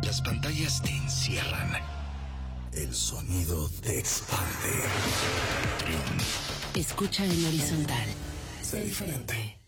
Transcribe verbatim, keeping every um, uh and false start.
las pantallas te encierran, el sonido te expande. Escucha en horizontal. Sé diferente.